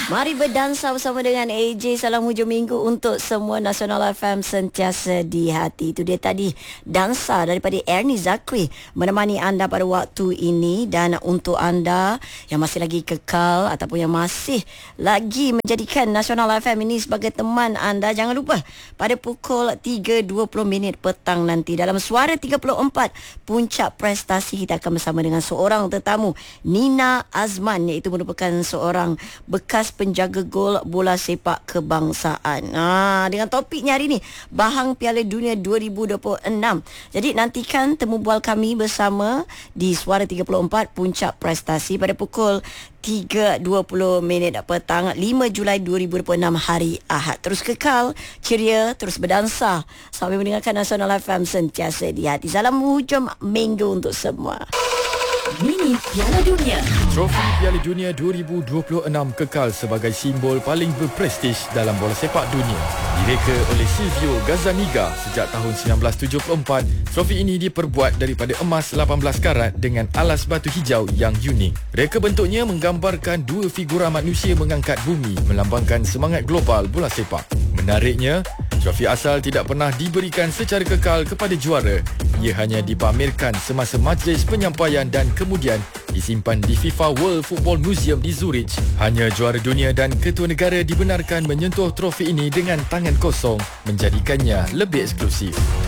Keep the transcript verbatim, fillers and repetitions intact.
Mari berdansa bersama dengan A J. Salam hujung minggu untuk semua. Nasional F M sentiasa di hati. Itu dia tadi dansa daripada Ernie Zakri menemani anda pada waktu ini. Dan untuk anda yang masih lagi kekal ataupun yang masih lagi menjadikan Nasional F M ini sebagai teman anda, jangan lupa pada pukul tiga dua puluh minit petang nanti dalam Suara tiga puluh empat Puncak Prestasi, kita akan bersama dengan seorang tetamu, Nina Azman, iaitu merupakan seorang bekas penjaga gol bola sepak kebangsaan. Ha, dengan topiknya hari ini, Bahang Piala Dunia dua ribu dua puluh enam. Jadi nantikan temu bual kami bersama di Suara tiga puluh empat Puncak Prestasi pada pukul tiga dua puluh minit petang lima Julai dua ribu dua puluh enam hari Ahad. Terus kekal, ceria, terus berdansa sambil mendengarkan Nasional F M sentiasa di hati. Salam hujung minggu untuk semua. Mini Piala Dunia. Trofi Piala Dunia dua ribu dua puluh enam kekal sebagai simbol paling berprestij dalam bola sepak dunia. Direka oleh Silvio Gazzaniga sejak tahun seribu sembilan belas tujuh puluh empat, trofi ini diperbuat daripada emas lapan belas karat dengan alas batu hijau yang unik. Reka bentuknya menggambarkan dua figura manusia mengangkat bumi, melambangkan semangat global bola sepak. Menariknya, trofi asal tidak pernah diberikan secara kekal kepada juara. Ia hanya dipamerkan semasa majlis penyampaian dan kemudian disimpan di FIFA World Football Museum di Zurich. Hanya juara dunia dan ketua negara dibenarkan menyentuh trofi ini dengan tangan kosong, menjadikannya lebih eksklusif.